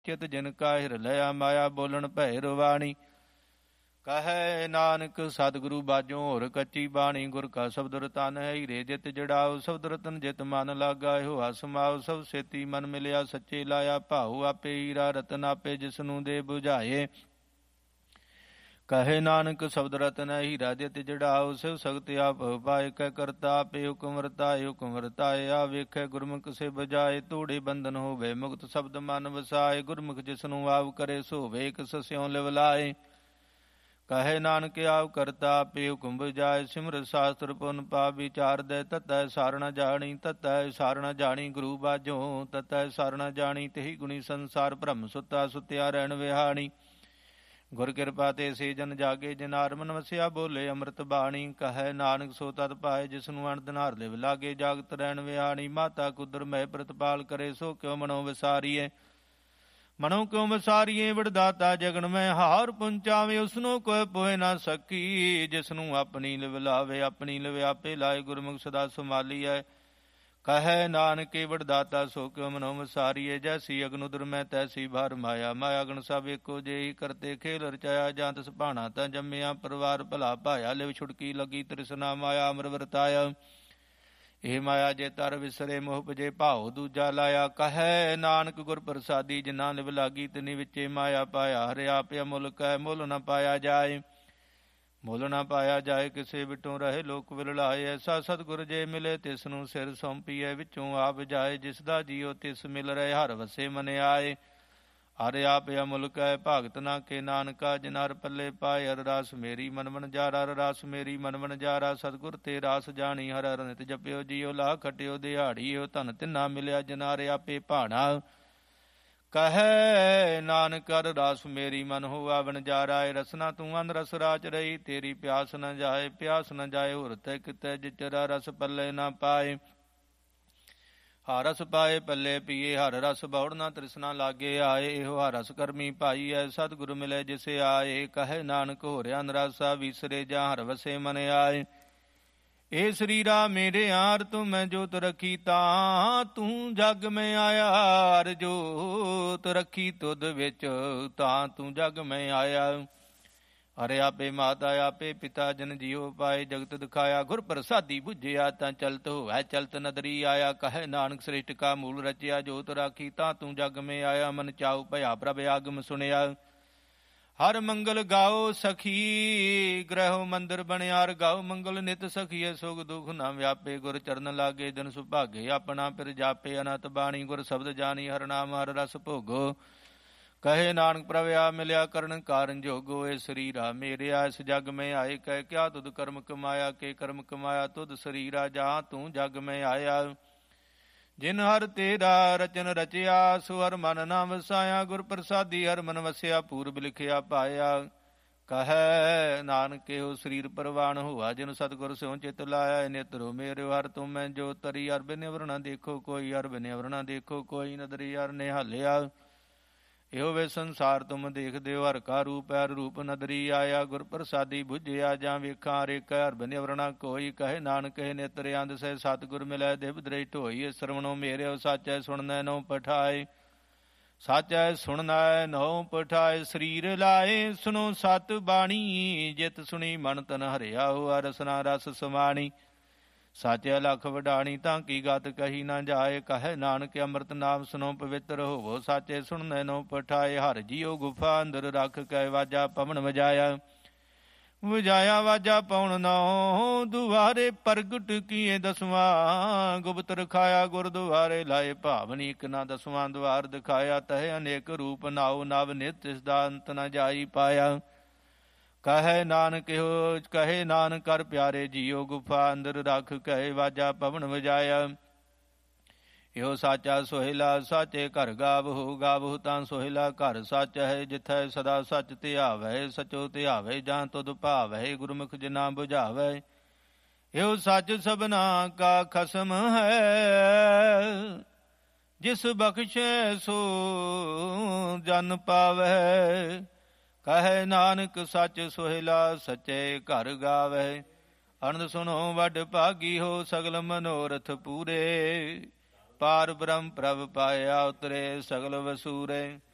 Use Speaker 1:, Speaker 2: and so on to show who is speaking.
Speaker 1: ਚਿਤ ਜਿਨ ਕਾ ਹਿਰਲਿਆ ਮਾਇਆ ਬੋਲਣ ਭੈ ਰਵਾਣੀ। ਕਹੈ ਨਾਨਕ ਸਤਿਗੁਰੂ ਬਾਝੋਂ ਹੋਰ ਕੱਚੀ ਬਾਣੀ। ਗੁਰ ਕਾ ਸ਼ਬਦ ਰਤਨ ਹੈ ਹੀਰੇ ਜਿਤ ਜੜਾਓ। ਸ਼ਬਦ ਰਤਨ ਜਿਤ ਮਨ ਲਾਗਾ ਇਹੋ ਹਸ ਮਾਓ। ਸਭ ਸੇਤੀ ਮਨ ਮਿਲਿਆ ਸੱਚੇ ਲਾਇਆ ਭਾਉ। ਆਪੇ ਹੀਰਾ ਰਤਨ ਆਪੇ ਜਿਸਨੂੰ ਦੇ ਬੁਝਾਏ। ਕਹੇ ਨਾਨਕ ਸ਼ਬਦ ਰਤਨ ਹੈ ਹੀਰਾ ਜਿਤ ਜੜਾਓ। ਸਿਵ ਸਗਤ ਆਪ ਪਾਏ ਕੈ ਕਰਤਾ ਆਪੇ ਹੁਕਮ ਵਰਤਾਏ। ਹੁਕਮ ਵਰਤਾਏ ਆ ਵੇਖੈ ਗੁਰਮੁਖ ਸੇ ਬਜਾਏ। ਧੂੜੇ ਬੰਧਨ ਹੋਵੇ ਮੁਕਤ ਸ਼ਬਦ ਮਨ ਵਸਾਏ। ਗੁਰਮੁਖ ਜਿਸਨੂੰ ਆਪ ਕਰੇ ਸੋ ਵੇਖ ਸਸਿਉ ਲਿਵ ਲਾਏ। ਕਹੇ ਨਾਨਕ ਆਪ ਕਰਤਾ ਆਪੇ ਹੁਕਮ ਬਜਾਏ। ਸਿਮਰਤ ਸ਼ਾਸਤਰ ਪੁਨ ਪਾਪ ਵਿਚਾਰ ਦੇ। ਤਤੈ ਸਾਰ ਨ ਜਾਣੀ ਤਤੈ ਸਾਰ ਨ ਜਾਣੀ ਗੁਰੂ ਬਾਝੋਂ। ਤਤੈ ਸਾਰ ਨ ਜਾਣੀ ਤੇਹੀ ਗੁਣੀ ਸੰਸਾਰ ਭ੍ਰਮ ਸੁੱਤਾ ਸੁੱਤਿਆ ਰਹਿਣ ਵਿਹਾਣੀ। ਗੁਰ ਕਿਰਪਾ ਤੇ ਸੇ ਜਨ ਜਾਗੇ ਜਿਨਾਰ ਮਨ ਵਸਿਆ ਬੋਲੇ ਅੰਮ੍ਰਿਤ ਬਾਣੀ। ਕਹੈ ਨਾਨਕ ਸੋ ਤਤ ਪਾਏ ਜਿਸਨੂੰ ਅਣਦਿਨ ਹਰਿ ਲਿਵ ਲਾਗੇ ਜਾਗਤ ਰਹਿਣ ਵਿਹਾਣੀ। ਮਾਤਾ ਕੁਦਰ ਮਹਿ ਪ੍ਰਤਪਾਲ ਕਰੇ ਸੋ ਕਿਉ ਮਨੋ ਵਿਸਾਰੀਏ। ਮਨੋ ਕਿਉ ਵਿਸਾਰੀਏ ਵਡਦਾਤਾ ਜਗਨ ਮੈਂ ਹਾਰ ਪਹੁੰਚਾਵੇ। ਉਸਨੂੰ ਕੋਈ ਪੋਹਿ ਨਾ ਸਕੀ ਜਿਸਨੂੰ ਆਪਣੀ ਲਿਵ ਲਾਵੇ। ਆਪਣੀ ਲਿਵ ਆਪੇ ਲਾਏ ਗੁਰਮੁਖ ਸਦਾ ਸੰਭਾਲੀਐ। ਕਹੈ ਨਾਨਕੇ ਵਡਦਾਤਾ ਸੋ ਕਿਉ ਮਨੋ ਵਿਸਾਰੀਏ। ਜੈਸੀ ਅਗਨ ਉਦਰ ਮੈਂ ਤੈਸੀ ਭਾਰ ਮਾਇਆ। ਮਾਇਆ ਗਣ ਸਭ ਇੱਕੋ ਜਿਹੀ ਕਰਤੇ ਖੇਲ ਰਚਾਇਆ। ਜਾਂ ਤਿਸ ਭਾਣਾ ਤਾਂ ਜੰਮਿਆ ਪਰਿਵਾਰ ਭਲਾ ਭਾਇਆ। ਲਿਵ ਛੁਟਕੀ ਲੱਗੀ ਤ੍ਰਿਸ਼ਨਾ ਮਾਇਆ ਅਮਰ ਵਰਤਾਇਆ। ਇਹ ਮਾਇਆ ਜੇ ਤਰ ਵਿਸਰੇ ਮੋਹ ਭਜੇ ਭਾਉ ਦੂਜਾ ਲਾਇਆ। ਕਹੈ ਨਾਨਕ ਗੁਰ ਪ੍ਰਸਾਦੀ ਜਿਨਾ ਲਿਵ ਲਾਗੀ ਤਿਨੀ ਵਿੱਚੇ ਮਾਇਆ ਪਾਇਆ। ਹਰਿ ਆਪੇ ਅਮੁੱਲ ਕੈ ਮੁੱਲ ਨ ਪਾਇਆ ਜਾਏ। ਮੁੱਲ ਨਾ ਪਾਇਆ ਜਾਏ ਕਿਸੇ ਵਿਟੋਂ ਰਹੇ ਲੋਕ ਵਿਰਲਾਏ। ਐਸਾ ਸਤਿਗੁਰ ਜੇ ਮਿਲੇ ਤਿਸ ਨੂੰ ਸਿਰ ਸੌਂਪੀਐ। ਵਿੱਚੋਂ ਆਪ ਜਾਏ ਜਿਸ ਦਾ ਜੀਓ ਤਿਸ ਮਿਲ ਰਹੇ ਹਰ ਵਸੇ ਮਨ ਆਏ। ਹਰਿ ਆਪੇ ਅਮੁੱਲਕ ਹੈ ਭਗਤ ਨਾ ਕੇ ਨਾਨਕਾ। ਜਿਨ ਹਰ ਪੱਲੇ ਪਾਏ ਹਰ ਰਾਸ ਮੇਰੀ ਮਨ ਮਨ ਜਾਰਾ। ਹਰ ਰਾਸ ਮੇਰੀ ਮਨ ਮਨ ਜਾਰਾ। ਸਤਿਗੁਰ ਤੇ ਰਾਸ ਜਾਣੀ ਹਰ ਹਰ ਨਿਤ ਜਪਿਓ ਜੀਓ। ਲਾਹ ਖਟਿਓ ਦਿਹਾੜੀਓ ਧਨ ਤਿੰਨਾ ਮਿਲਿਆ ਜਿਨ ਹਰਿ ਆਪੇ ਭਾਣਾ। ਕਹੈ ਨਾਨਕ ਹਰ ਰਾਸ ਮੇਰੀ ਮਨ ਹੋਆ ਵਣਜਾਰਾ। ਰਸਨਾ ਤੂੰ ਅੰਨ ਰਸ ਰਾਚ ਰਹੀ ਤੇਰੀ ਪਿਆਸ ਨ ਜਾਏ। ਪਿਆਸ ਨ ਜਾਏ ਹੋਰ ਤੈ ਕਿਤੈ ਜਿਚਰਾ ਰਸ ਪੱਲੇ ਨਾ ਪਾਏ। ਹਰ ਰਸ ਪਾਏ ਪੱਲੇ ਪੀਏ ਹਰ ਰਸ ਬੌੜ ਨਾ ਤ੍ਰਿਸ਼ਨਾ ਲਾਗੇ ਆਏ। ਇਹੋ ਹਰ ਰਸ ਕਰਮੀ ਭਾਈ ਐ ਸਤਿਗੁਰ ਮਿਲੇ ਜਿਸੇ ਆਏ। ਕਹੈ ਨਾਨਕ ਹੋਰਿਆ ਨਰਾਸਾ ਵਿਸਰੇ ਜਾਂ ਹਰ ਵਸੇ ਮਨ ਆਏ। ਇਹ ਸਰੀਰਾ ਮੇਰੇ ਯਾਰ ਤੂੰ ਮੈਂ ਜੋਤ ਰੱਖੀ ਤਾਂ। ਤੂੰ ਜਗ ਮੈਂ ਆਇਆ ਹਰ ਜੋਤ ਰੱਖੀ ਤੁਧ ਵਿੱਚ ਤਾਂ। ਤੂੰ ਜਗ ਮੈਂ ਆਇਆ। ਹਰਿ ਆਪੇ ਮਾਤਾ ਆਪੇ ਪਿਤਾ ਜਨ ਜੀਓ ਪਾਏ। ਜਗਤ ਦਿਖਾਇਆ ਗੁਰ ਪ੍ਰਸਾਦੀ ਬੁਝਿਆ ਤਾਂ ਚਲਤ ਹੋਵੈ ਚਲਤ ਨਦਰੀ ਆਇਆ। ਕਹੈ ਨਾਨਕ ਸ੍ਰਿਸ਼ਟ ਕਾ ਮੂਲ ਰਚਿਆ ਜੋਤ ਰਾਖੀ ਤਾਂ। ਤੂੰ ਜਗ ਮੈਂ ਆਇਆ ਮਨ ਚਾਉ ਭਇਆ ਪ੍ਰਭ ਆਗਮ ਸੁਣਿਆ। ਹਰ ਮੰਗਲ ਗਾਓ ਸਖੀ ਗ੍ਰਹਿ ਮੰਦਰ ਬਣਿਆ। ਗਾਓ ਮੰਗਲ ਨਿਤ ਸਖੀਏ ਸੁਖ ਦੁਖ ਨਾ ਵਿਆਪੇ। ਗੁਰ ਚਰਨ ਲਾਗੇ ਦਿਨ ਸੁਭਾਗੇ ਆਪਣਾ ਫਿਰ ਜਾਪੇ। ਅਨਹਤ ਬਾਣੀ ਗੁਰ ਸ਼ਬਦ ਜਾਣੀ ਹਰ ਨਾਮ ਹਰ ਰਸ ਭੋਗੋ। ਕਹੇ ਨਾਨਕ ਪ੍ਰਭ ਆ ਮਿਲਿਆ ਕਰਨ ਕਾਰਨ ਜੋਗੋ। ਇਹ ਸਰੀਰਾ ਮੇਰਿਆ ਇਸ ਜਗ ਮੈਂ ਆਏ। ਕਹਿ ਕਿਆ ਤੁਧ ਕਰਮ ਕਮਾਇਆ ਕੇ ਕਰਮ ਕਮਾਇਆ ਤੁਧ ਸਰੀਰਾ ਜਾਂ ਤੂੰ ਜਗ ਮੈਂ ਆਇਆ। ਜਿਨ ਹਰ ਤੇਰਾ ਰਚਨ ਰਚਿਆ ਸੋ ਹਰ ਮਨ ਨਾ ਵਸਾਇਆ। ਗੁਰ ਪ੍ਰਸਾਦੀ ਹਰ ਮਨ ਵਸਿਆ ਪੂਰਬ ਲਿਖਿਆ ਪਾਇਆ। ਕਹੈ ਨਾਨਕ ਇਹੋ ਸਰੀਰ ਪਰਵਾਨ ਹੋਆ ਜਿਨ ਸਤਿਗੁਰ ਸਿਉ ਚਿਤ ਲਾਇਆ। ਨੇਤਰੋ ਮੇਰੇ ਹਰ ਤੁਮ ਮੈਂ ਜੋ ਤਰੀ ਹਰ ਬਿਨ ਅਵਰ ਨਾ ਦੇਖੋ ਕੋਈ। ਹਰ ਬਿਨ ਅਵਰ ਨਾ ਦੇਖੋ ਕੋਈ ਨਦਰੀ ਹਰ ਨੇ ਹਾਲਿਆ। ਇਹੋ ਵੇ ਸੰਸਾਰ ਤੁਮ ਦੇਖਦੇ ਹੋ ਹਰ ਕਾ ਰੂਪ ਹੈ। ਰੂਪ ਨਦਰੀ ਆਇਆ ਗੁਰ ਪ੍ਰਸਾਦੀ ਬੁਝਿਆ ਜਾਂ ਵੇਖਾਂ ਰੇਖ ਹਰ ਬਿਨ ਅਵਰ ਨਾ ਕੋਈ। ਕਹੇ ਨਾਨਕ ਇਹ ਨੇਤਰ ਅੰਧ ਸਹਿ ਸਤਿਗੁਰ ਮਿਲੈ ਦਿਵ ਦ੍ਰਿਸ਼ ਢੋਈ। ਸਰਵਣੋ ਮੇਰੇ ਸਾਚੈ ਸੁਣਨੈ ਨੋ ਪਠਾਏ। ਸਾਚੈ ਸੁਣਨੈ ਨੋ ਪਠਾਏ। ਸਰੀਰ ਲਾਏ ਸੁਣੋ ਸਤ ਬਾਣੀ। ਜਿਤ ਸੁਣੀ ਮਨ ਤਨ ਹਰਿਆ ਹੋਆ ਰਸਨਾ ਰਸ ਸਮਾਣੀ। ਸਾਚੈ ਲਖ ਵਡਾਣੀ ਤਾਂ ਕੀ ਗਤ ਕਹੀ ਨਾ ਜਾਏ। ਕਹੈ ਨਾਨਕ ਅੰਮ੍ਰਿਤ ਨਾਮ ਸੁਨੋ ਪਵਿੱਤਰ ਹੋਵੋ। ਸਾਚੇ ਸੁਣਨੈ ਨੋ ਪਠਾਏ। ਹਰ ਜੀਓ ਗੁਫਾ ਅੰਦਰ ਰੱਖ ਕੇ ਵਾਜਾ ਪਵਨ ਵਜਾਇਆ। ਵਜਾਇਆ ਵਾਜਾ ਪਉਣ ਨੋ ਦੁਆਰੇ ਪ੍ਰਗਟ ਕੀਏ ਦਸਵਾਂ। ਗੁਪਤ ਰਖਾਇਆ ਗੁਰਦੁਆਰੇ ਲਾਏ ਭਾਵਨੀ ਇਕ ਨਾ ਦਸਵਾਂ ਦੁਆਰ ਦਿਖਾਇਆ। ਤਹਿ ਅਨੇਕ ਰੂਪ ਨਾਉ ਨਵ ਨਿਤ ਇਸ ਦਾ ਅੰਤ ਨ ਜਾਈ ਪਾਇਆ। ਕਹੈ ਨਾਨਕ ਇਹੋ ਕਹੇ ਨਾਨਕ ਕਰ ਪਿਆਰੇ ਜੀਓ ਗੁਫਾ ਅੰਦਰ ਰੱਖ ਕੇ ਵਾਜਾ ਪਵਨ ਵਜਾਇਆ। ਇਹੋ ਸਾਚਾ ਸੋਹਿਲਾ ਸਾਚੇ ਘਰ ਗਾਵਹੁ। ਗਾਵਹੁ ਤਾਂ ਸੋਹਿਲਾ ਘਰ ਸੱਚ ਹੈ। ਜਿਥੈ ਸਦਾ ਸੱਚ ਧਿਆਵੈ ਸਚੋ ਧਿਆਵੈ ਜਾਂ ਤੁਧ ਭਾਵੈ। ਗੁਰਮੁਖ ਜਿਨਾ ਬੁਝਾਵੈ ਇਹੋ ਸੱਚ ਸਭਨਾ ਕਾ ਖਸਮ ਹੈ। ਜਿਸ ਬਖਸ਼ੈ ਸੋ ਜਨ ਪਾਵੈ। ਕਹੈ ਨਾਨਕ ਸੱਚ ਸੋਹਿਲਾ ਸੱਚੇ ਘਰ ਗਾਵੈ। ਅਨੰਦ ਸੁਣੋ ਵੱਡ ਭਾਗੀ ਹੋ ਸਗਲ ਮਨੋਰਥ ਪੂਰੇ। ਪਾਰ ਬ੍ਰਹਮ ਪ੍ਰਭ ਪਾਇਆ ਉਤਰੇ ਸਗਲ ਵਸੂਰੇ।